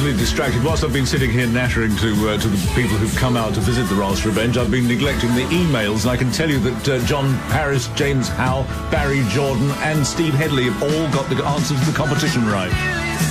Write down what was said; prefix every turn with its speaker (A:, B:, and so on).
A: totally distracted. Whilst I've been sitting here nattering to the people who've come out to visit the Ross Revenge, I've been neglecting the emails, and I can tell you that John Harris, James Howe, Barry Jordan and Steve Headley have all got the answers to the competition right.